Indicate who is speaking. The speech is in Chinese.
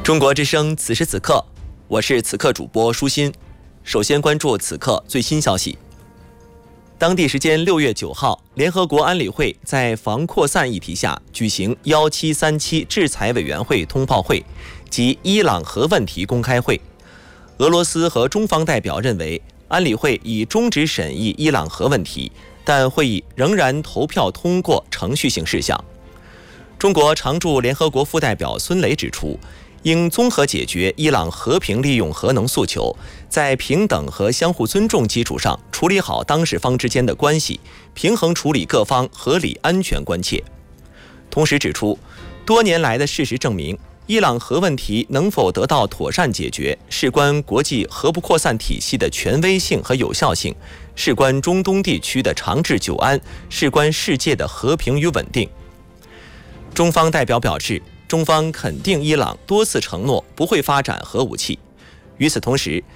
Speaker 1: 中国之声此时此刻，我是此刻主播舒心。首先关注此刻最新消息。当地时间6月9号，联合国安理会在防扩散议题下举行1737制裁委员会通报会及伊朗核问题公开会。俄罗斯和中方代表认为，安理会已终止审议伊朗核问题，但会议仍然投票通过程序性事项。中国常驻联合国副代表孙磊指出，应综合解决伊朗和平利用核能诉求，在平等和相互尊重基础上处理好当事方之间的关系，平衡处理各方合理安全关切。同时指出，多年来的事实证明，伊朗核问题能否得到妥善解决，事关国际核不扩散体系的权威性和有效性，事关中东地区的长治久安，事关世界的和平与稳定。中方代表表示，中方肯定伊朗多次承诺不会发展核武器。与此同时，